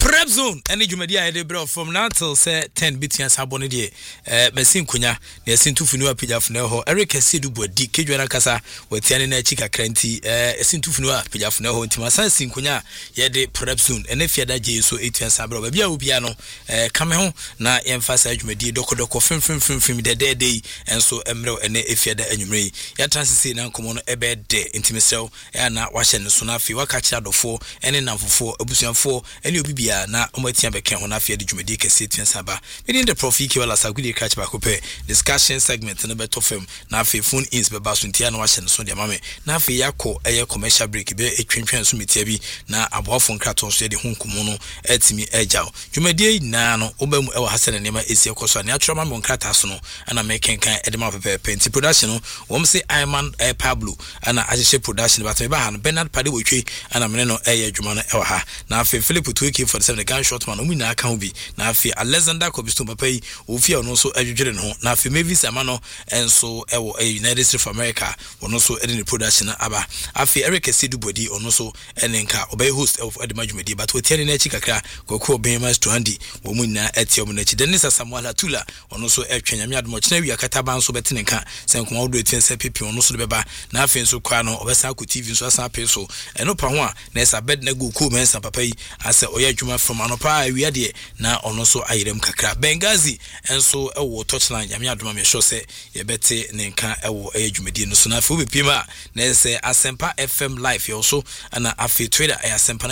Prep zone any jumadi a de bro from now till say 10 bitian sabone de mesin kunya na esin tufunu apijafo na ho Eric Asidu Bodi kedwana kasa watiane na chika kranti esin tufunu apijafo na ho ntima sansin kunya ye de prep zone ene fiada je so etian sabro ba bia obia no kame ho na emphasize jumadi dokodoko fim de enso emre ene efiada anwumre ya transisi na nkomo no ebe de intimesew ya na wahye ne so na afi waka kira dofo ene namfofo abusuanfo ene obi na omatia beken ho na afia de dwumadi kese tiensaba within the profiki wala sagudi catch back up discussion segment na beto fam na afi phone ins be baso ntia na wahye ne so de mame na afi yakọ commercial break be etwentwen so metia bi na aboafo nkraton so de honkumu no etimi ejaw dwumadi na no obam ewa hasene nema esi ekoso na atwoma mo nkrata so no ana mekenkan edema pepe penti production no wom se Iman Pablo ana agye production but me ba ha no Bernard Pade wotwe ana mene no adwuma no ewa ha na afi Philip Tuiki for the gun shot man omu na aka ho bi na afi Alexander Kobisto papa yi ofia no so adwedwere no na afi Mavis Amano enso ewo United States of America ono so edin production aba afi Eric Asidu Bodi ono so enenka obey host of Edemajumedi but wotiane na chi kakra kokko Benjamin Tuhandi wo mu na etiom na chi Dennis Samuel Atula ono so etwanyame admo chena wi akata ban so betenenka senkoma wodo etiense pipi ono so beba na afi nso kwa no obesa ku TV nso asa pe so eno pa ho a na esa bed na go ko mensa papa yi ase oya adwuma from anopa awia de na ono so ayirem kakra Bengazi enso ewo touchline yame adoma me sure se ye bete nenka ewo adwumadi no so na afi obepima na ese Asempa FM live yo so ana afi Twitter Asempa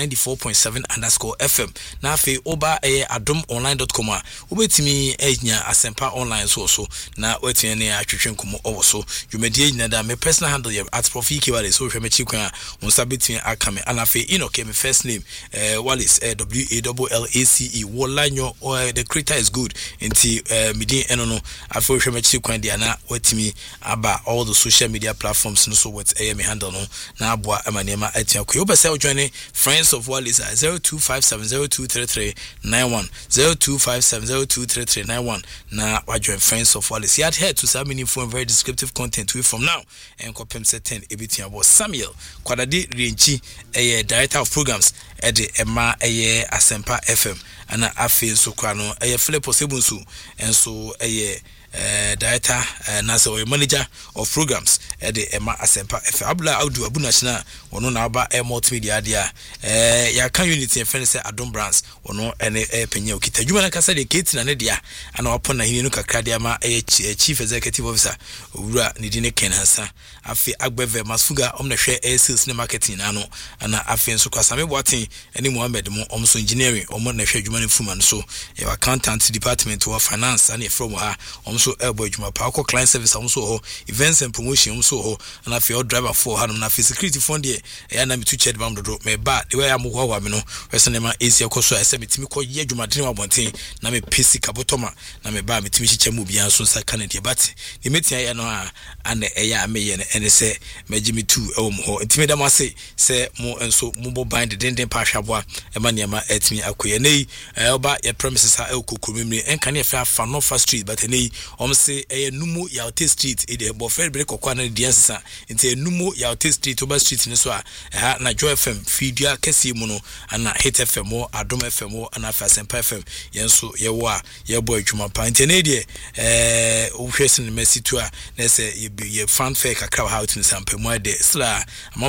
94.7_FM na afi oba adom.online.com a obetimi enya Asempa online so na wetine ne atwetwen komo owo so dwumadi nyina da me personal handle ye @profiki wale so hweme kwan on sabetimi akame ana afi inoke me first name Wallace WALLACE Wolanyo the creator is good inti midi eno no afi hweme kwan dia na wetimi aba all the social media platforms no so what me handle no na aboa amanema atiakwe obese ojoine friends of Wallace 0257023391 0257023391 na wajoin friends of Wallace yet head to some meaningful and very descriptive content we from now and kopem certain ebitia about Samuel Kwadade Renchi director of programs at the Emma Asempa FM ana afi so kwa no Philip Osebunsu enso director nasa manager of programs at the Emma Asempa FM Abla Audu Abunashina ono na aba multimedia dia ya kan unity and friends say Adom Brands ono ene penya okita dwuma na kasa de Kate na ne dia ana wapon na hini no kakra dia ma chief executive officer owura ne dine Ken Hansa afi Agbeve Masfuga omna hwe sales ne marketing na no ana afi nso kwasame boaten ene Mohammed mo omso engineering omo na hwe dwuma ne fuma no so your accountant department or finance and from ha omso elbow dwuma pa ko client service omso ho events and promotion omso ho ana afi driver for ha no na security fund e ya na mitu ched bam dodo me ba de we am ho wa me no wese ma esi ekoso ese mitimi ko ye dwumadene wabonten na me pesi kabotoma na me ba mitimi hyeche mu bia so sa kanade but ne metia ye no a ana eya ameye ne ene se magimi tu ewo mo ho ntimi da mo ase se mo enso mo bo bind denden pa hwaboa e ma ne ma etimi akoye nei oba ye premises ha ekokomemre enka ne fa Fanofa Street but nei omse eye numu Yaute Street e de bo fer bre kokwa na de ansesa nti numu Yaute Street Oba Street ne so a ha na Joy FM fidua kesi mu no ana Hit FM o Adom FM o ana Asempa FM yenso ye wo a ye bo adwuma pa ntene de o hwese ne masitu a na se ye fanfare kakra ha utin sampa mu ade sla